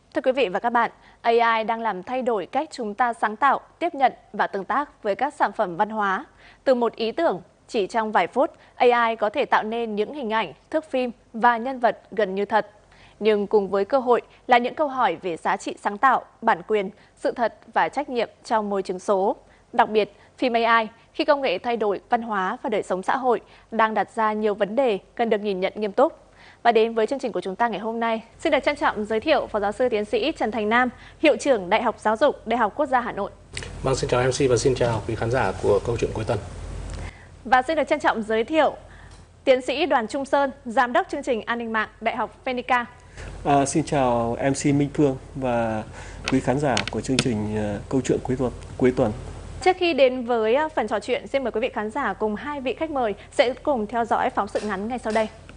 Thưa quý vị và các bạn, AI đang làm thay đổi cách chúng ta sáng tạo, tiếp nhận và tương tác với các sản phẩm văn hóa. Từ một ý tưởng, chỉ trong vài phút, AI có thể tạo nên những hình ảnh, thước phim và nhân vật gần như thật. Nhưng cùng với cơ hội là những câu hỏi về giá trị sáng tạo, bản quyền, sự thật và trách nhiệm trong môi trường số. Đặc biệt, phim AI, khi công nghệ thay đổi văn hóa và đời sống xã hội, đang đặt ra nhiều vấn đề cần được nhìn nhận nghiêm túc. Và đến với chương trình của chúng ta ngày hôm nay, xin được trân trọng giới thiệu Phó Giáo sư Tiến sĩ Trần Thành Nam, Hiệu trưởng Đại học Giáo dục, Đại học Quốc gia Hà Nội. Vâng, xin chào MC và xin chào quý khán giả của Câu chuyện cuối tuần. Và xin được trân trọng giới thiệu Tiến sĩ Đoàn Trung Sơn, Giám đốc chương trình An ninh mạng, Đại học Phenica. Xin chào MC Minh Phương và quý khán giả của chương trình Câu chuyện cuối tuần. Trước khi đến với phần trò chuyện, xin mời quý vị khán giả cùng hai vị khách mời sẽ cùng theo dõi phóng sự ngắn ngay sau đây.